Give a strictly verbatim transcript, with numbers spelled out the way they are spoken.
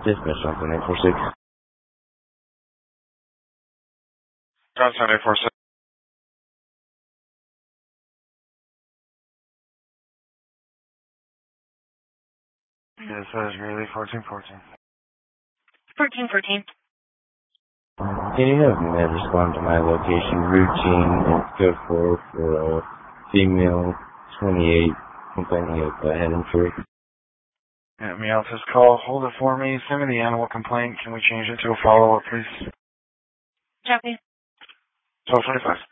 Dismiss something, eight four six. Johnson, eight four six. Yes, that is really fourteen fourteen. fourteen fourteen. Can you have me respond to my location routine and code four for a female twenty-eight complaining of uh, head injury? Yeah, me off this call. Hold it for me. Send me the animal complaint. Can we change it to a follow-up, please? Copy. twelve twenty-five.